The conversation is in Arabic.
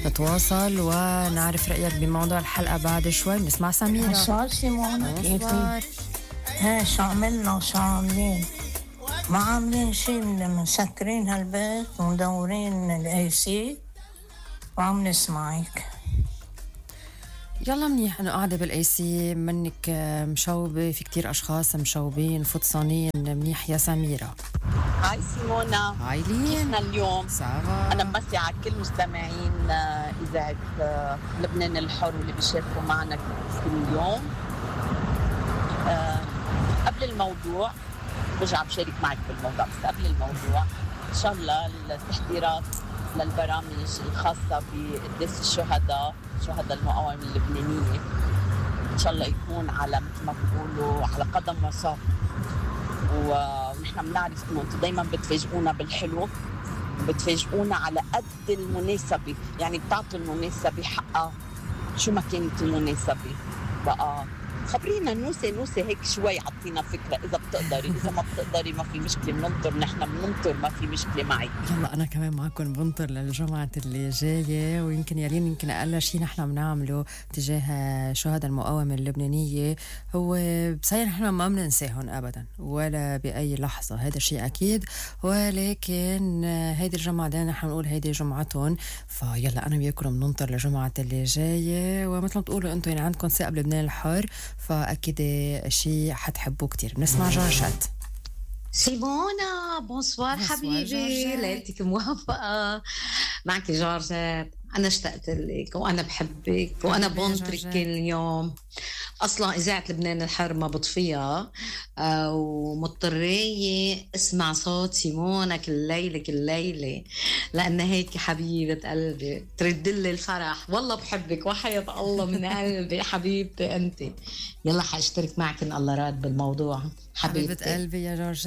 نتواصل ونعرف رأيك بموضوع الحلقة بعد شوي. بنسمع سميرة. مساء سيمونة، كيفك؟ شو عملنا وشو عاملين؟ ما عاملين شي، مسكرين هالبيت ومدورين الاي سي وعم نسمعك. يلا منيح انه قاعدة بالاي سي منك مشوبة، في كتير اشخاص مشوبين فطسانين. منيح يا سميرة. هاي سيمونا، عايلين كيفنا اليوم؟ سافا. أنا بمسي على كل مستمعين إذاعة لبنان الحر واللي بيشاركوا معنا كل يوم. قبل الموضوع برجع بشارك معك بالموضوع، بس قبل الموضوع إن شاء الله التحضيرات للبرامج الخاصة بقداس الشهداء المقاومة اللبنانية إن شاء الله يكون على مثل ما بيقولوا على قدم وساق. ونحن بنعرف انه انتم دايما بتفاجئونا بالحلو، بتفاجئونا على قد المناسبة، يعني بتعطوا المناسبة حقها شو ما كانت المناسبة. بقى خبرينا نوسة هيك شوي، عطينا فكرة إذا بتقدري، إذا ما بتقدري ما في مشكلة، بننطر، نحن بننطر، ما في مشكلة معي. يلا أنا كمان معكم بنطر للجمعة اللي جاية، ويمكن يالين يمكن أقل شيء نحن بنعمله تجاه شهداء المقاومة اللبنانية هو بصير نحن ما بننساهم أبدا ولا بأي لحظة، هذا الشيء أكيد. ولكن هيدي الجمعة دائما نحن نقول هيدي جمعتهم، فيلا أنا وياكم بننطر للجمعة اللي جاية. ومثل ما بتقولوا أنتم يعني عندكم ثقة بلبنان الحر، فأكيد شيء حتحبوه كتير. بنسمع جورجات. سيمونا بونسوار حبيبي، ليلتك موفقة. معك جورجات. أنا اشتقت لك وأنا بحبك وأنا بنطرك كل يوم. أصلا إذاعة لبنان الحر ما بطفيها، ومضطرية اسمع صوت سيمونا كل ليلة لأن هيك حبيبة قلبي تردلي الفرح. والله بحبك وحياة الله من قلبي حبيبتي أنت. يلا حاشترك معك إن الله راد بالموضوع حبيبة قلبي يا جورج.